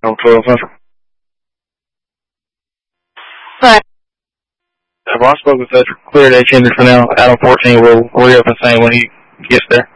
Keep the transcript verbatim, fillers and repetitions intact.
On twelve Central. Right. I've already spoken with Cedric. Clear that Kendrick for now. Adam fourteen will re-up and same when he gets there.